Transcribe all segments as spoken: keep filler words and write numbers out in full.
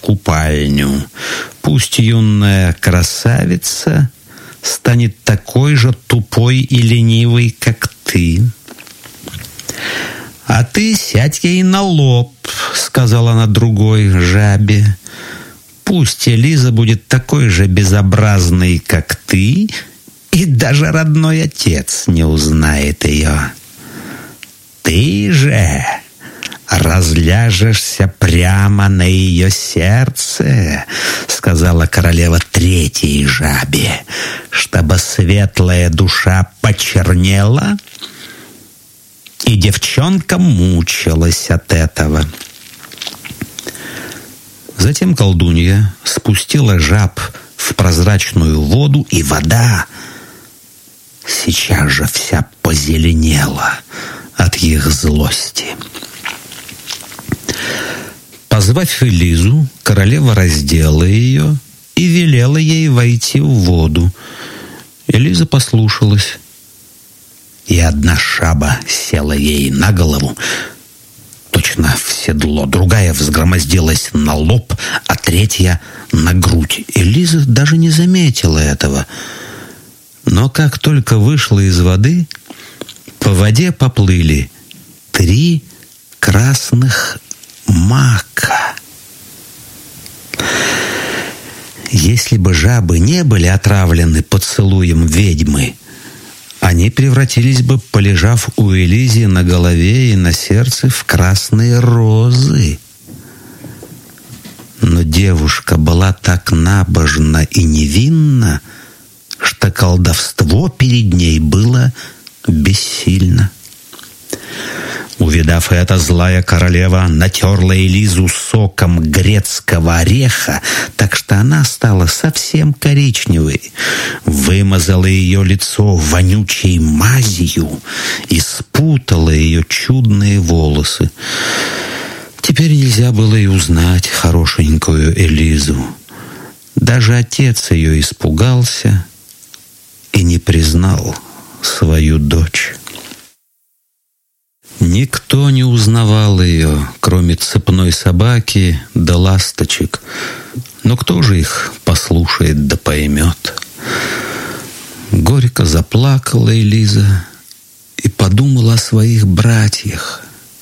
купальню. Пусть юная красавица станет такой же тупой и ленивой, как ты. «А ты сядь ей на лоб», — сказала она другой жабе. «Пусть Элиза будет такой же безобразной, как ты, и даже родной отец не узнает ее. Ты же разляжешься прямо на ее сердце», — сказала королева третьей жабе, «чтобы светлая душа почернела, и девчонка мучилась от этого». Затем колдунья спустила жаб в прозрачную воду, и вода сейчас же вся позеленела от их злости. Позвав Элизу, королева раздела ее и велела ей войти в воду. Элиза послушалась, и одна жаба села ей на голову, точно в седло, другая взгромоздилась на лоб, а третья на грудь. Элиза даже не заметила этого. Но как только вышла из воды, по воде поплыли три красных мака. Если бы жабы не были отравлены поцелуем ведьмы, они превратились бы, полежав у Элизи на голове и на сердце, в красные розы. Но девушка была так набожна и невинна, что колдовство перед ней было бессильно. Увидав это, злая королева натерла Элизу соком грецкого ореха, так что она стала совсем коричневой, вымазала ее лицо вонючей мазью и спутала ее чудные волосы. Теперь нельзя было и узнать хорошенькую Элизу. Даже отец ее испугался и не признал свою дочь. Никто не узнавал ее, кроме цепной собаки да ласточек. Но кто же их послушает да поймет? Горько заплакала Элиза и подумала о своих братьях.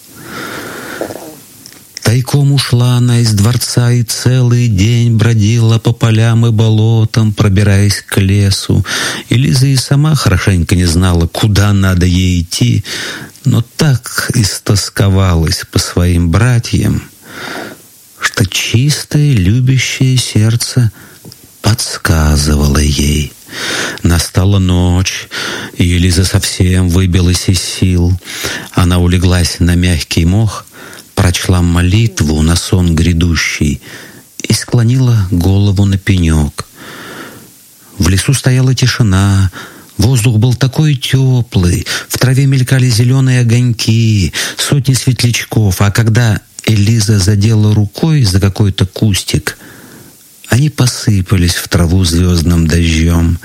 Тайком ушла она из дворца и целый день бродила по полям и болотам, пробираясь к лесу. Элиза и сама хорошенько не знала, куда надо ей идти, но так истосковалась по своим братьям, что чистое любящее сердце подсказывало ей. Настала ночь, и Элиза совсем выбилась из сил. Она улеглась на мягкий мох, прочла молитву на сон грядущий и склонила голову на пенек. В лесу стояла тишина, воздух был такой теплый, в траве мелькали зеленые огоньки, сотни светлячков, а когда Элиза задела рукой за какой-то кустик, они посыпались в траву звездным дождем.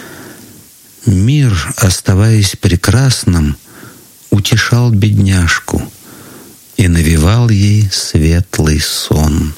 Мир, оставаясь прекрасным, утешал бедняжку и навевал ей светлый сон.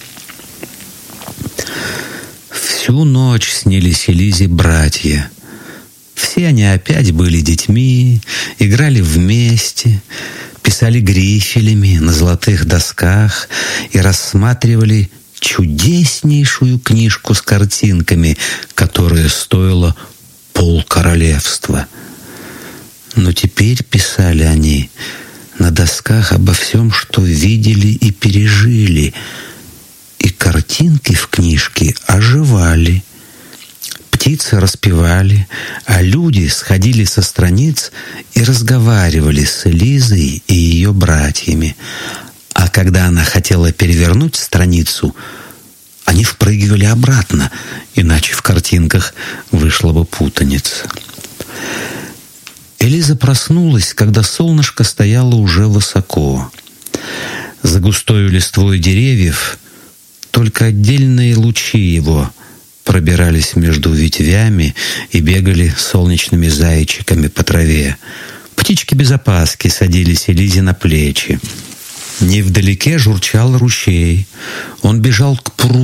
Всю ночь снились Элизе братья. Все они опять были детьми, играли вместе, писали грифелями на золотых досках и рассматривали чудеснейшую книжку с картинками, которая стоила полкоролевства. Но теперь писали они на досках обо всем, что видели и пережили, и картинки в книжке оживали. Птицы распевали, а люди сходили со страниц и разговаривали с Элизой и ее братьями. А когда она хотела перевернуть страницу, они впрыгивали обратно, иначе в картинках вышла бы путаница. Элиза проснулась, когда солнышко стояло уже высоко. За густою листвой деревьев только отдельные лучи его пробирались между ветвями и бегали солнечными зайчиками по траве. Птички без опаски садились Элизе на плечи. Невдалеке журчал ручей. Он бежал к пруду.